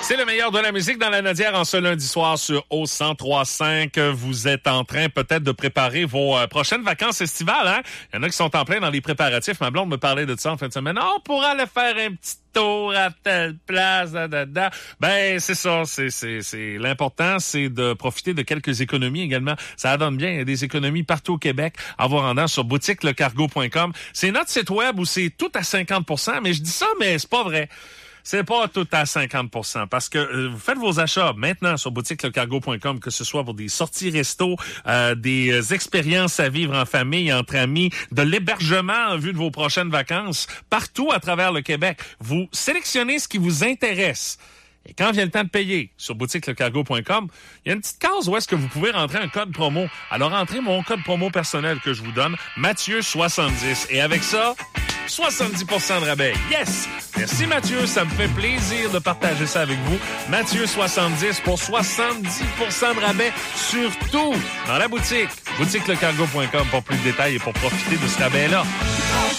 C'est le meilleur de la musique dans la Nodière en ce lundi soir sur O1035. Vous êtes en train peut-être de préparer vos prochaines vacances estivales. Hein? Il y en a qui sont en plein dans les préparatifs. Ma blonde me parlait de ça en fin de semaine. On pourra aller faire un petit tour à telle place. Ben, c'est ça. C'est l'important, c'est de profiter de quelques économies également. Ça donne bien. Il y a des économies partout au Québec en vous rendant sur boutiquelecargo.com. C'est notre site web où c'est tout à 50%. Mais je dis ça, mais c'est pas vrai. C'est pas tout à 50%, parce que vous faites vos achats maintenant sur boutiquelecargo.com, que ce soit pour des sorties resto, des expériences à vivre en famille, entre amis, de l'hébergement en vue de vos prochaines vacances, partout à travers le Québec. Vous sélectionnez ce qui vous intéresse. Et quand vient le temps de payer sur boutiquelecargo.com, il y a une petite case où est-ce que vous pouvez rentrer un code promo. Alors, entrez mon code promo personnel que je vous donne, Mathieu70. Et avec ça, 70% de rabais. Yes! Merci Mathieu, ça me fait plaisir de partager ça avec vous. Mathieu70 pour 70% de rabais, surtout dans la boutique. Boutiquelecargo.com pour plus de détails et pour profiter de ce rabais-là.